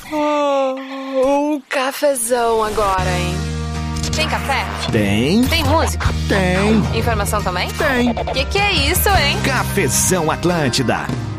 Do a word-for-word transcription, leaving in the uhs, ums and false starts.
Oh, um cafezão agora, hein? Tem café? Tem. Tem música? Tem. Informação também? Tem. Que que é isso, hein? Cafezão Atlântida.